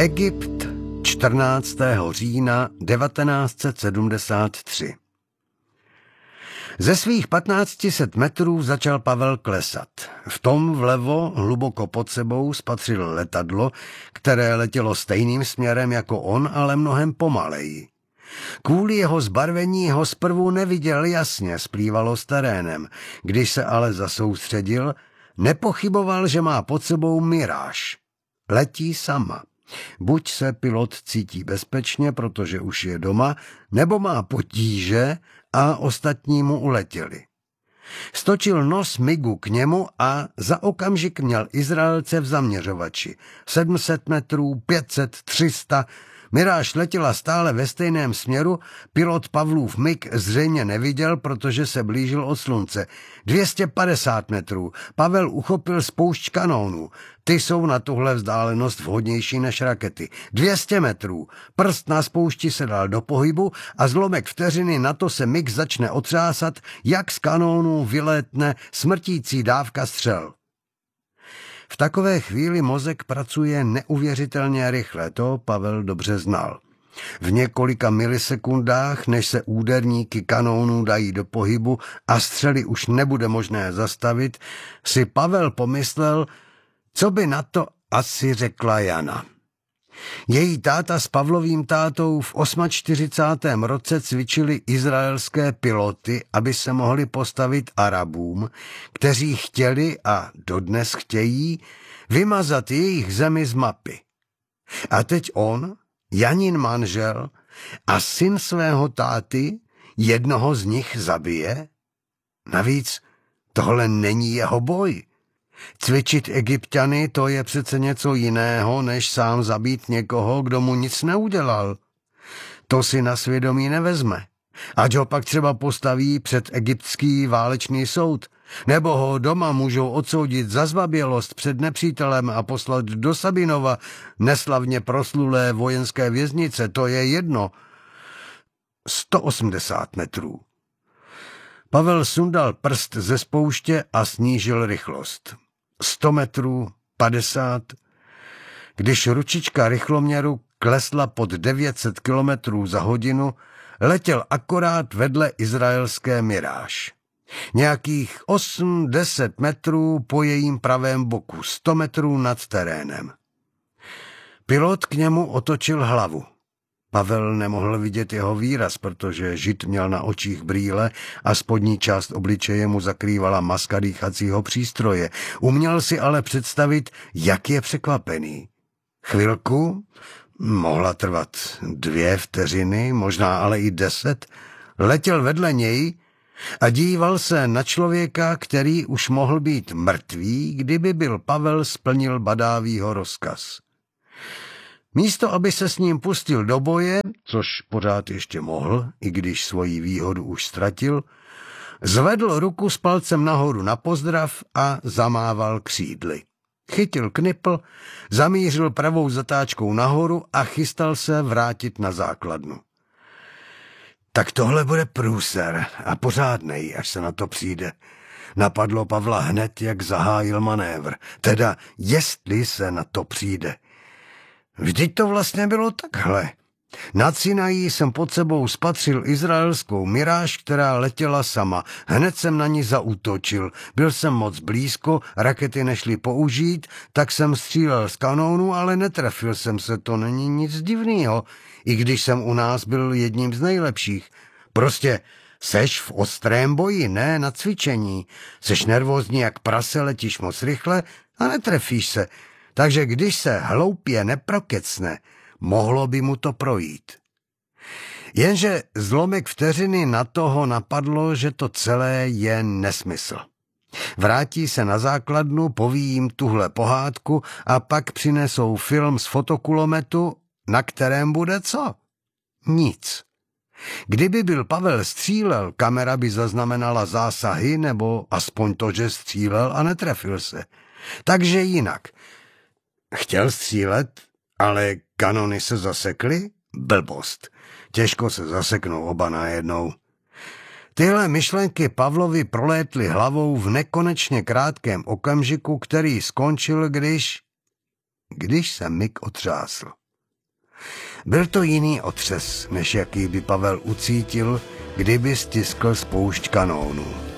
Egypt 14. října 1973. Ze svých 1500 metrů začal Pavel klesat. V tom vlevo, hluboko pod sebou, spatřil letadlo, které letělo stejným směrem jako on, ale mnohem pomaleji. Kvůli jeho zbarvení ho zprvu neviděl jasně, splývalo s terénem. Když se ale zasoustředil, nepochyboval, že má pod sebou miráž. Letí sama. Buď se pilot cítí bezpečně, protože už je doma, nebo má potíže a ostatní mu uletěli. Stočil nos migu k němu a za okamžik měl Izraelce v zaměřovači. 700 metrů, 500, 300... Miráž letěla stále ve stejném směru, pilot Pavlův mig zřejmě neviděl, protože se blížil od slunce. 250 metrů. Pavel uchopil spoušť kanónů. Ty jsou na tuhle vzdálenost vhodnější než rakety. 200 metrů. Prst na spoušti se dal do pohybu a zlomek vteřiny na to se mig začne otřásat, jak z kanónů vylétne smrtící dávka střel. V takové chvíli mozek pracuje neuvěřitelně rychle, to Pavel dobře znal. V několika milisekundách, než se úderníky kanónů dají do pohybu a střely už nebude možné zastavit, si Pavel pomyslel, co by na to asi řekla Jana. Její táta s Pavlovým tátou v 48. roce cvičili izraelské piloty, aby se mohli postavit Arabům, kteří chtěli a dodnes chtějí vymazat jejich zemi z mapy. A teď on, Janin manžel a syn svého táty, jednoho z nich zabije? Navíc tohle není jeho boj. Cvičit Egypťany, to je přece něco jiného, než sám zabít někoho, kdo mu nic neudělal. To si na svědomí nevezme. Ať ho pak třeba postaví před egyptský válečný soud, nebo ho doma můžou odsoudit za zbabělost před nepřítelem a poslat do Sabinova, neslavně proslulé vojenské věznice, to je jedno. 180 metrů. Pavel sundal prst ze spouště a snížil rychlost. 100 metrů, 50. Když ručička rychloměru klesla pod 900 kilometrů za hodinu, letěl akorát vedle izraelské miráž. Nějakých 8-10 metrů po jejím pravém boku, 100 metrů nad terénem. Pilot k němu otočil hlavu. Pavel nemohl vidět jeho výraz, protože žid měl na očích brýle a spodní část obličeje mu zakrývala maska dýchacího přístroje. Uměl si ale představit, jak je překvapený. Chvilku, mohla trvat 2 vteřiny, možná ale i 10, letěl vedle něj a díval se na člověka, který už mohl být mrtvý, kdyby byl Pavel splnil Badávýho rozkaz. Místo, aby se s ním pustil do boje, což pořád ještě mohl, i když svoji výhodu už ztratil, zvedl ruku s palcem nahoru na pozdrav a zamával křídly. Chytil knipl, zamířil pravou zatáčkou nahoru a chystal se vrátit na základnu. Tak tohle bude průser a pořádnej, až se na to přijde. Napadlo Pavla hned, jak zahájil manévr, teda jestli se na to přijde. Vždyť to vlastně bylo takhle. Nad Sinají jsem pod sebou spatřil izraelskou miráž, která letěla sama. Hned jsem na ní zaútočil. Byl jsem moc blízko, rakety nešly použít, tak jsem střílel z kanónu, ale netrefil jsem se, to není nic divného, i když jsem u nás byl jedním z nejlepších. Prostě seš v ostrém boji, ne na cvičení. Seš nervózní jak prase, letíš moc rychle a netrefíš se. Takže když se hloupě neprokecne, mohlo by mu to projít. Jenže zlomek vteřiny na toho napadlo, že to celé je nesmysl. Vrátí se na základnu, poví jim tuhle pohádku a pak přinesou film z fotokulometu, na kterém bude co? Nic. Kdyby byl Pavel střílel, kamera by zaznamenala zásahy, nebo aspoň to, že střílel a netrefil se. Takže jinak. Chtěl střílet, ale kanony se zasekly? Blbost. Těžko se zaseknou oba najednou. Tyhle myšlenky Pavlovi prolétly hlavou v nekonečně krátkém okamžiku, který skončil, když se mig otřásl. Byl to jiný otřes, než jaký by Pavel ucítil, kdyby stiskl spoušť kanónu.